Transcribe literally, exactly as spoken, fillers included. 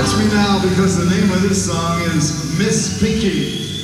Watch me now, because the name of this song is Miss Pinky.